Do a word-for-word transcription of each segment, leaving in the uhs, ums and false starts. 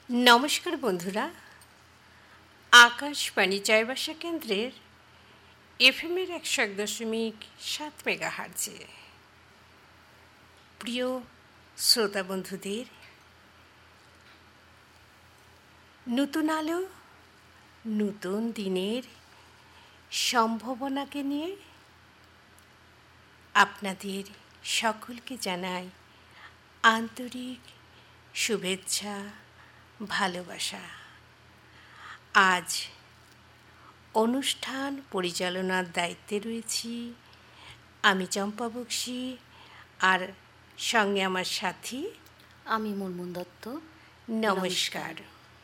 নমস্কার বন্ধুরা, আকাশবাণী চাইবাসা কেন্দ্রের এফএমের একশো এক দশমিক সাত মেগাহার্জে প্রিয় শ্রোতা বন্ধুদের নতুন আলো, নতুন দিনের সম্ভাবনাকে নিয়ে আপনাদের সকলকে জানাই আন্তরিক শুভেচ্ছা, ভালোবাসা। আজ অনুষ্ঠান পরিচালনার দায়িত্বে রয়েছি আমি চম্পা বক্সী, আর সঙ্গে আমার সাথী আমি মুনমুন দত্ত। নমস্কার।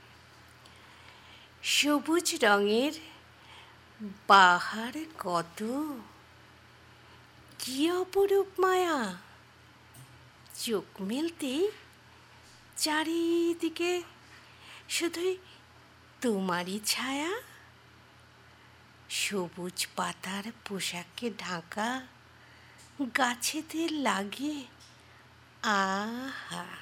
সবুজ রঙের বাহার কত, কি অপরূপ মায়া, চোখ মেলতেই চারিদিকে শুধুই তোমারই ছায়া। সবুজ পাতার পোশাকে ঢাকা গাছেতে লাগে আহা,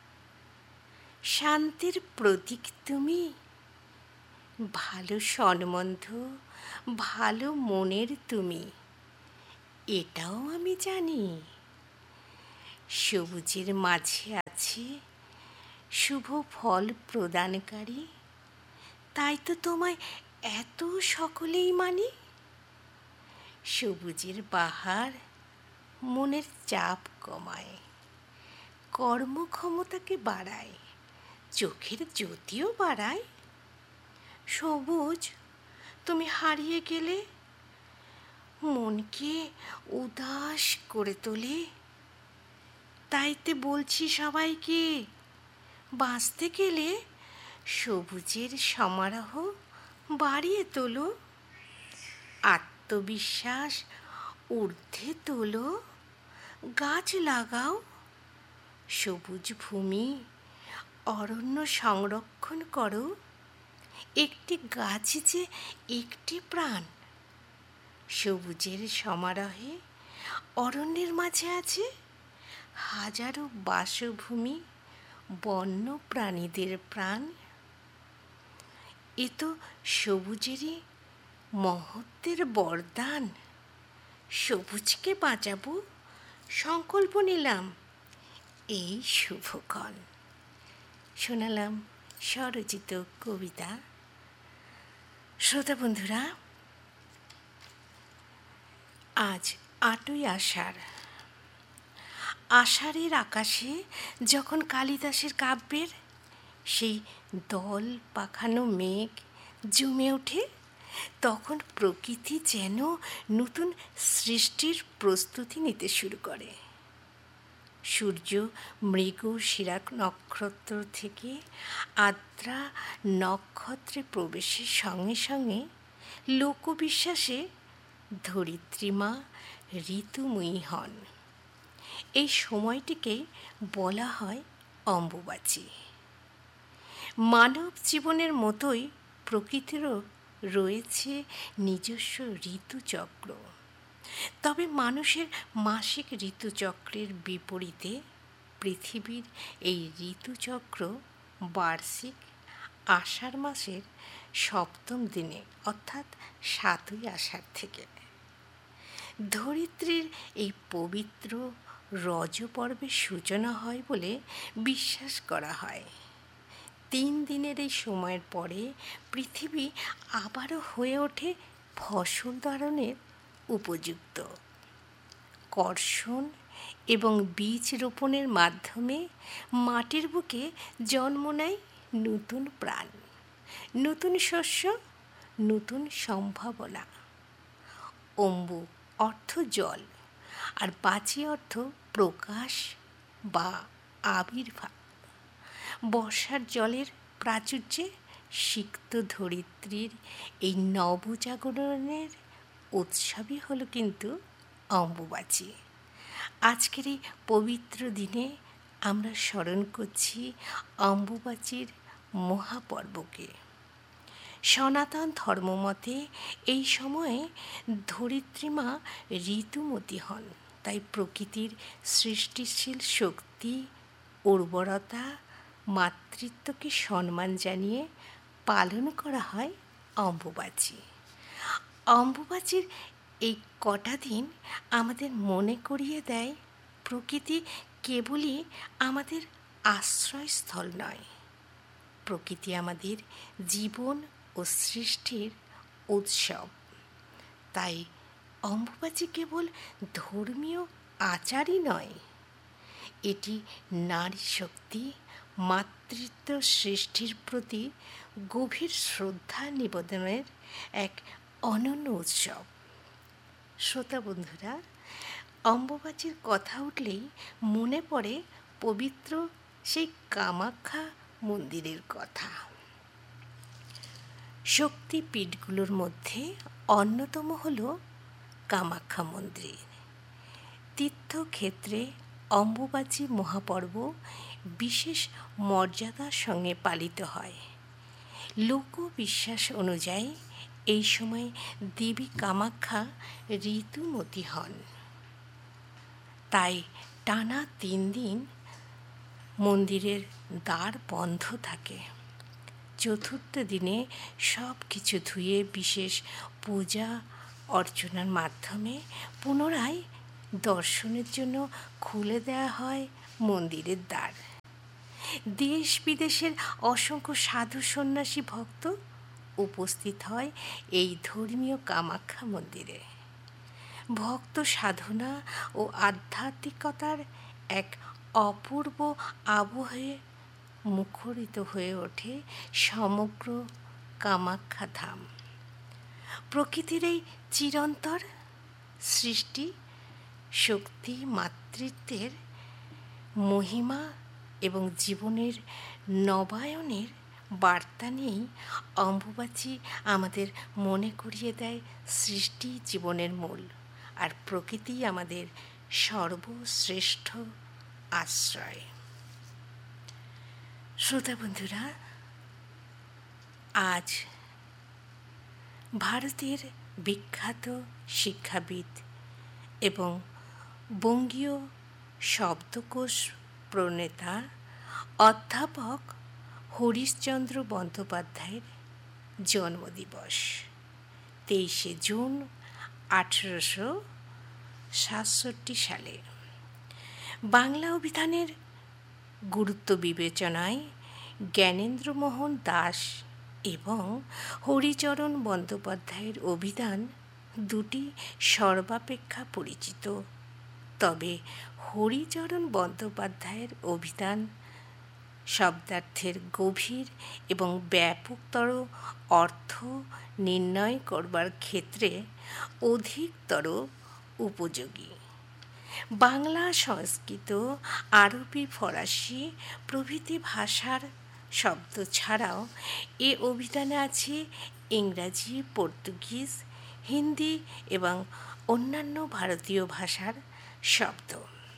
শান্তির প্রতীক তুমি, ভালো সম্বন্ধ, ভালো মনের তুমি, এটাও আমি জানি। সবুজের মাঝে আছে শুভ ফল প্রদানকারী, তাই তো তোমায় এত সকলেই মানি। সবুজের বাহার মনের চাপ কমায়, কর্মক্ষমতাকে বাড়ায়, চোখের জ্যোতিও বাড়ায়। সবুজ তুমি হারিয়ে গেলে মনকে উদাস করে তোলে, তাইতে বলছি সবাইকে, বাঁচতে গেলে সবুজের সমারোহ বাড়িয়ে তোলো, আত্মবিশ্বাস ঊর্ধ্বে তোলো, গাছ লাগাও। সবুজ ভূমি অরণ্য সংরক্ষণ করো, একটি গাছ যে একটি প্রাণ। সবুজের সমারোহে অরণ্যের মাঝে আছে হাজারো বাসভূমি, বন্য প্রাণীদের প্রাণ। এ তো সবুজেরই মহত্বের বরদান। সবুজকে বাঁচাবো সংকল্প নিলাম এই শুভক্ষণ। শোনালাম স্বরচিত কবিতা। শ্রোতা বন্ধুরা, আজ আটই আষাঢ়। আষাঢ়ের আকাশে যখন কালিদাসের কাব্যের সেই দল পাখানো মেঘ জমে ওঠে, তখন প্রকৃতি যেন নতুন সৃষ্টির প্রস্তুতি নিতে শুরু করে। সূর্য মৃগ শিরা নক্ষত্র থেকে আদ্রা নক্ষত্রে প্রবেশের সঙ্গে সঙ্গে লোকবিশ্বাসে ধরিত্রীমা ঋতুময়ী হন। এই সময়টিকে বলা হয় অম্বুবাচী। মানব জীবনের মতোই প্রকৃতিরও রয়েছে নিজস্ব ঋতুচক্র, তবে মানুষের মাসিক ঋতুচক্রের বিপরীতে পৃথিবীর এই ঋতুচক্র বার্ষিক আষাঢ় মাসের সপ্তম দিনে, অর্থাৎ সাতই আষাঢ় থেকে। ধরিত্রীর এই পবিত্র রজপর্বের সূচনা হয় বলে বিশ্বাস করা হয়। তিন দিনের এই সময়ের পরে পৃথিবী আবারও হয়ে ওঠে ফসল ধারণের উপযুক্ত। কর্ষণ এবং বীজ রোপণের মাধ্যমে মাটির বুকে জন্ম নেয় নতুন প্রাণ, নতুন শস্য, নতুন সম্ভাবনা। অম্বু অর্থ জল, আর বাচি অর্থ প্রকাশ বা আবির্ভাব। বর্ষার জলের প্রাচুর্যে সিক্ত ধরিত্রীর এই নবজাগরণের উৎসবই হলো কিন্তু অম্বুবাচী। আজকের এই পবিত্র দিনে আমরা স্মরণ করছি অম্বুবাচীর মহাপর্বকে। সনাতন ধর্মমতে এই সময়ে ধরিত্রীমা ঋতুমতী হন, তাই প্রকৃতির সৃষ্টিশীল শক্তি, উর্বরতা মাতৃত্বকে সম্মান জানিয়ে পালন করা হয় অম্বুবাচী। অম্বুবাচীর এই কটা দিন আমাদের মনে করিয়ে দেয় প্রকৃতি কেবলই আমাদের আশ্রয়স্থল নয়, প্রকৃতি আমাদের জীবন ও সৃষ্টির উৎসব। তাই অম্বুবাচী কেবল ধর্মীয় আচারই নয়, এটি নারী শক্তি, মাতৃত্ব সৃষ্টির প্রতি গভীর শ্রদ্ধা নিবেদনের এক অনন্য উৎসব। শ্রোতা বন্ধুরা, অম্বুবাচীর কথা উঠলেই মনে পড়ে পবিত্র সেই কামাখ্যা মন্দিরের কথা। শক্তিপীঠগুলোর মধ্যে অন্যতম হল কামাখ্যা মন্দির। তীর্থক্ষেত্রে অম্বুবাচী মহাপর্ব বিশেষ মর্যাদার সঙ্গে পালিত হয়। লোকবিশ্বাস অনুযায়ী এই সময় দেবী কামাখ্যা ঋতুমতী হন। তাই টানা তিন দিন মন্দিরের দ্বার বন্ধ থাকে। চতুর্থ দিনে সব কিছু ধুয়ে বিশেষ পূজা অর্চনার মাধ্যমে পুনরায় দর্শনের জন্য খুলে দেওয়া হয় মন্দিরের দ্বার। দেশ বিদেশের অসংখ্য সাধু সন্ন্যাসী ভক্ত উপস্থিত হয় এই ধর্মীয় কামাখ্যা মন্দিরে। ভক্ত সাধনা ও আধ্যাত্মিকতার এক অপূর্ব আবহে মুখরিত হয়ে ওঠে সমগ্র কামাখ্যা ধাম। প্রকৃতির এই চিরন্তর সৃষ্টি শক্তি, মাতৃত্বের মহিমা এবং জীবনের নবায়নের বার্তা নিয়েই অম্বুবাচী আমাদের মনে করিয়ে দেয় সৃষ্টি জীবনের মূল, আর প্রকৃতি আমাদের সর্বশ্রেষ্ঠ আশ্রয়। শ্রোতা বন্ধুরা, আজ ভারতের বিখ্যাত শিক্ষাবিদ এবং বঙ্গীয় শব্দকোষ প্রণেতা অধ্যাপক হরিশচন্দ্র বন্দ্যোপাধ্যায়ের জন্মদিবস। তেইশে জুন আঠেরোশো সাতষট্টি সালে বাংলা অভিধানের গুরুত্ব বিবেচনায় জ্ঞানেন্দ্রমোহন দাস এবং হরিচরণ বন্দ্যোপাধ্যায়ের অভিধান দুটি সর্বাপেক্ষা পরিচিত। তবে হরিচরণ বন্দ্যোপাধ্যায়ের অভিধান শব্দার্থের গভীর এবং ব্যাপকতর অর্থ নির্ণয় করবার ক্ষেত্রে অধিকতর উপযোগী। বাংলা, সংস্কৃত, আরবি, ফরাসি প্রভৃতি ভাষার শব্দ ছাড়াও এ অভিধানে আছে ইংরাজি, পর্তুগিজ, হিন্দি এবং অন্যান্য ভারতীয় ভাষার শব্দ।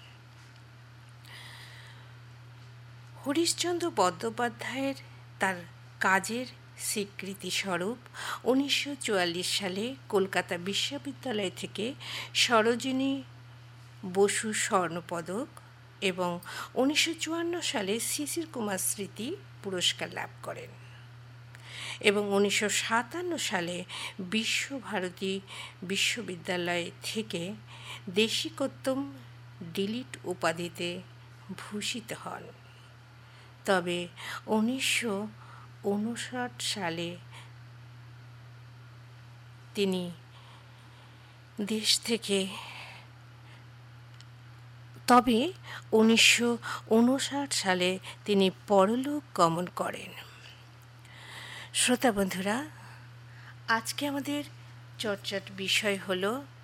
হরিশচন্দ্র বন্দ্যোপাধ্যায়ের তার কাজের স্বীকৃতিস্বরূপ উনিশশো চুয়াল্লিশ সালে কলকাতা বিশ্ববিদ্যালয় থেকে সরোজিনী বসু স্বর্ণপদক এবং উনিশশো চুয়ান্ন সালে শিশির কুমার স্মৃতি পুরস্কার লাভ করেন এবং উনিশশো সাতান্ন সালে বিশ্বভারতী বিশ্ববিদ্যালয় থেকে দেশিকোত্তম ডিলিট উপাধিতে ভূষিত হন। তবে উনিশশো উনষাট সালে তিনি দেশ থেকে তবে উনিশশো উনষাট সালে তিনি পরলোক গমন করেন। শ্রোতা বন্ধুরা, আজকে আমাদের চর্চার বিষয় হল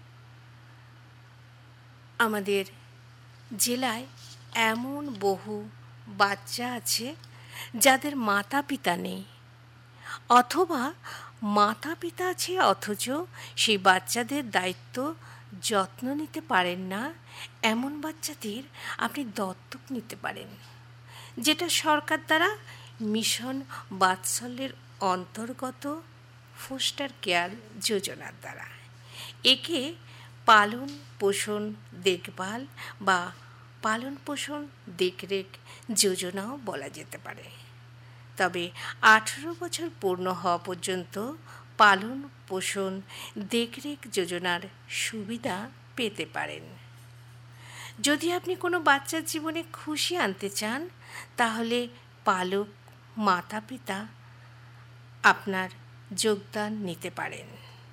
আমাদের জেলায় এমন বহু বাচ্চা আছে যাদের মাতা পিতা নেই, অথবা মাতা পিতা আছে অথচ সেই বাচ্চাদের দায়িত্ব যত্ন নিতে পারেন না। এমন বাচ্চাদের আপনি দত্তক নিতে পারেন, যেটা সরকার দ্বারা মিশন বাৎসল্যের অন্তর্গত ফোস্টার কেয়ার যোজনার দ্বারা। একে পালন, পোষণ, দেখভাল বা পালন পোষণ দেখরেখ যোজনাও বলা যেতে পারে। তবে আঠেরো বছর পূর্ণ হওয়া পর্যন্ত পালন পোষণ দেখরেখ যোজনার সুবিধা পেতে পারেন। যদি আপনি কোনো বাচ্চার জীবনে খুশি আনতে চান, তাহলে পালক মাতা পিতা আপনার যোগদান নিতে পারেন।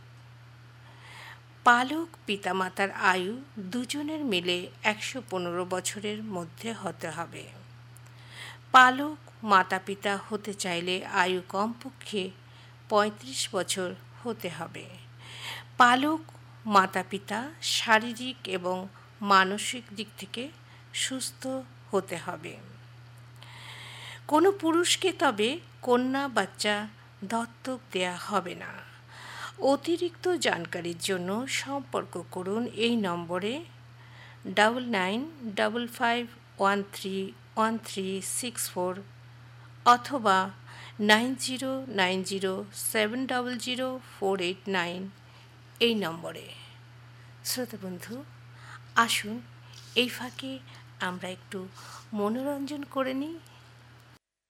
পালক পিতামাতার আয়ু দুজনের মিলে একশো পনেরো বছরের মধ্যে হতে হবে। পালক মাতা পিতা হতে চাইলে আয়ু কমপক্ষে পঁয়ত্রিশ বছর হতে হবে। পালক মাতা পিতা শারীরিক এবং মানসিক দিক থেকে সুস্থ হতে হবে। কোনো পুরুষকে তবে কন্যা বাচ্চা দত্তক দেয়া হবে না। অতিরিক্ত জানকারির জন্য সম্পর্ক করুন এই নম্বরে double nine double five one three one three six four অথবা nine zero nine zero seven double zero four eight nine এই নম্বরে। শ্রোতাবন্ধু, আসুন এই ফাঁকে আমরা একটু মনোরঞ্জন করে নিই।